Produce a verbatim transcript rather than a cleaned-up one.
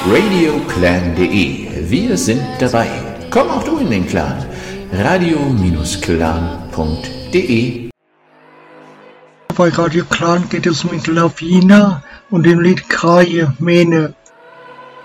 radioclan.de. Wir sind dabei. Komm auch du in den Clan. radio Clan punkt de. Bei Radio Clan geht es um Mittelalfina und dem Lied Kraje Mene.